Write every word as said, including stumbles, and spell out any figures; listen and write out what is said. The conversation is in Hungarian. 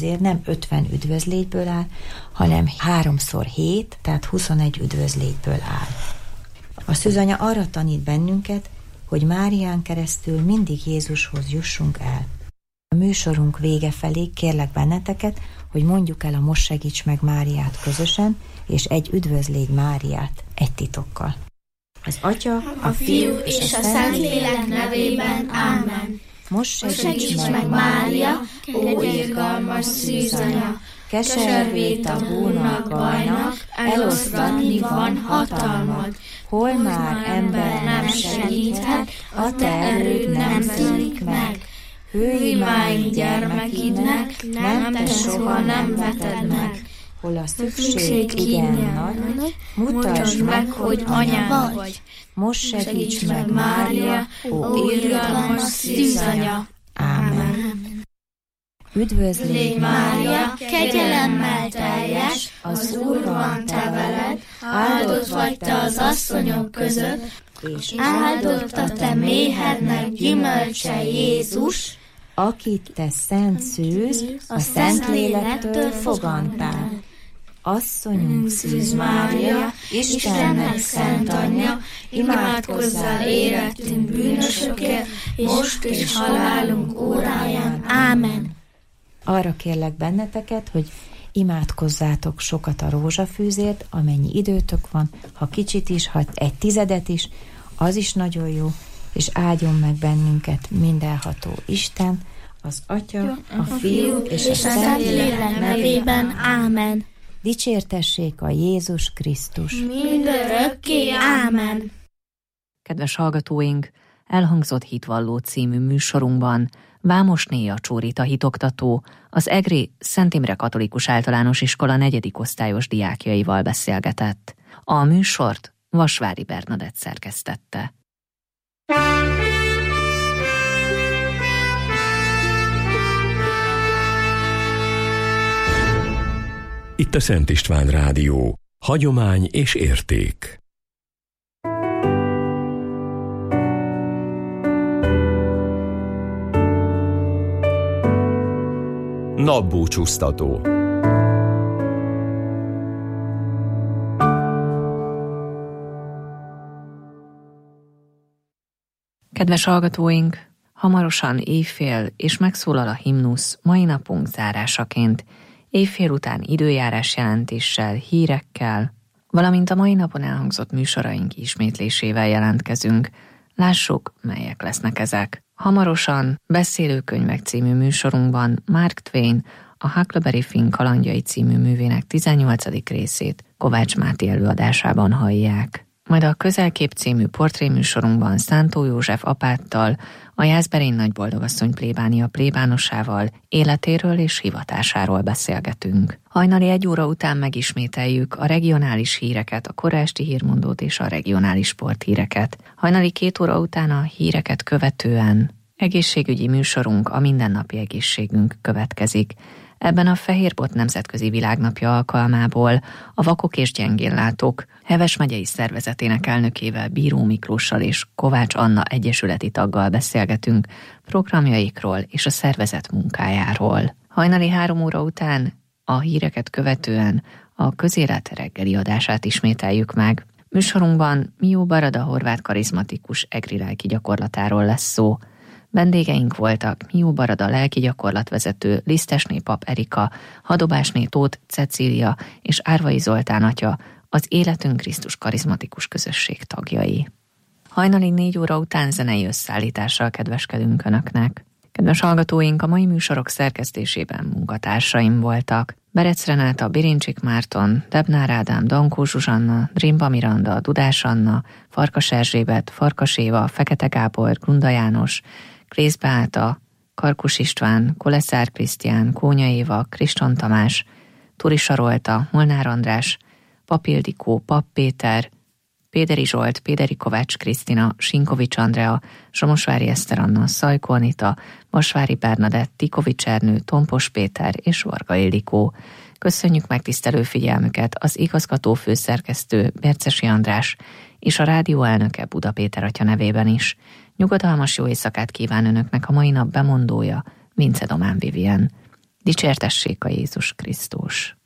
fűzér nem ötven üdvözlétből áll, hanem háromszor hét, tehát huszonegy üdvözlétből áll. A szűzanya arra tanít bennünket, hogy Márián keresztül mindig Jézushoz jussunk el. A műsorunk vége felé kérlek benneteket, hogy mondjuk el a Most segíts meg Máriát közösen, és egy üdvözlégy Máriát egy titokkal. Az Atya, a Fiú és a Szentlélek nevében. Ámen. Most segíts, segíts meg, Mária, ó irgalmas szűzanya, keservét a búrnak, bajnak, eloszlatni van hatalmad. Hol már ember nem segíthet, a te erőd nem törik meg. Hőimáink gyermekidnek, nem te soha nem veted meg. Hol a szükség igen nagy, mutasd meg, hogy anyám vagy. Most segíts meg, Mária, ó irgalmas szűzanya. Ámen. Üdvözlégy, Mária, kegyelemmel teljes, az Úr van te veled, áldott vagy te az asszonyok között, és áldott a te méhednek gyümölcse Jézus, akit te szent szűz, a Szentlélektől fogantál. Asszonyunk Szűz Mária, Istennek szent anyja, imádkozzál érettünk bűnösökért, most és halálunk óráján. Ámen. Arra kérlek benneteket, hogy imádkozzátok sokat a rózsafűzért, amennyi időtök van, ha kicsit is, ha egy tizedet is, az is nagyon jó, és áldjon meg bennünket mindenható Isten, az Atya, a Fiú és a Szentlélek nevében. Ámen. Dicsértessék a Jézus Krisztus. Mindörökké. Ámen. Kedves hallgatóink, elhangzott Hitvalló című műsorunkban Vámosné a Csórita hitoktató az egri Szent Imre Katolikus Általános Iskola negyedik osztályos diákjaival beszélgetett. A műsort Vasvári Bernadett szerkesztette. Itt a Szent István Rádió. Hagyomány és érték. Napbúcsúztató. Kedves hallgatóink, hamarosan éjfél és megszólal a himnusz mai napunk zárásaként, éjfél után időjárás jelentéssel, hírekkel, valamint a mai napon elhangzott műsoraink ismétlésével jelentkezünk. Lássuk, melyek lesznek ezek. Hamarosan Beszélőkönyvek című műsorunkban Mark Twain, a Huckleberry Finn kalandjai című művének tizennyolcadik részét Kovács Máté előadásában hallják. Majd a Közelkép című portréműsorunkban Szántó József apáttal, a Jászberény nagyboldogasszony plébánia plébánosával életéről és hivatásáról beszélgetünk. Hajnali egy óra után megismételjük a regionális híreket, a kora esti hírmondót és a regionális sporthíreket. Hajnali két óra után a híreket követően egészségügyi műsorunk, a mindennapi egészségünk következik. Ebben a Fehérbot Nemzetközi Világnapja alkalmából a Vakok és Gyengénlátók Heves megyei szervezetének elnökével, Bíró Miklóssal és Kovács Anna egyesületi taggal beszélgetünk programjaikról és a szervezet munkájáról. Hajnali három óra után a híreket követően a Közélet reggeli adását ismételjük meg. Műsorunkban Mió Barada horvát karizmatikus egri lelki gyakorlatáról lesz szó. Vendégeink voltak Mió Barada lelki gyakorlatvezető, Lisztesné pap Erika, Hadobásné Tóth Cecília és Árvai Zoltán atya, az Életünk Krisztus karizmatikus közösség tagjai. Hajnali négy óra után zenei összeállítással kedveskedünk Önöknek. Kedves hallgatóink, a mai műsorok szerkesztésében munkatársaim voltak. Berec Renáta, Birincsik Márton, Debnár Ádám, Dankó Zsuzsanna, Drimba Miranda, Dudás Anna, Farkas Erzsébet, Farkas Éva, Fekete Gábor, Grunda János, Krész Beáta, Karkus István, Koleszár Krisztián, Kónya Éva, Kriston Tamás, Turi Sarolta, Molnár András, Pap Ildikó, Pap Péter, Péderi Zsolt, Péderi Kovács Krisztina, Sinkovics Andrea, Somosvári Eszter Anna, Szajko Anita, Vasvári Bernadett, Tikovics Ernő, Tompos Péter és Varga Ildikó. Köszönjük megtisztelő figyelmüket az igazgató főszerkesztő Bercesi András és a rádió elnöke Buda Péter atya nevében is. Nyugodalmas jó éjszakát kíván Önöknek a mai nap bemondója, Vince Domán Vivien. Dicsértessék a Jézus Krisztus!